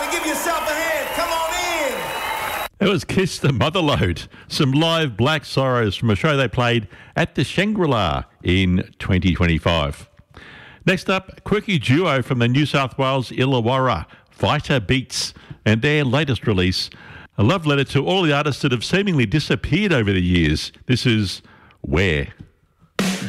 everybody. Give yourself a hand. Come on in. It was Kiss the Motherlode, some live Black Sorrows from a show they played at the Shangri-La in 2025. Next up, quirky duo from the New South Wales Illawarra, Vita Beats, and their latest release, a love letter to all the artists that have seemingly disappeared over the years. This is Where.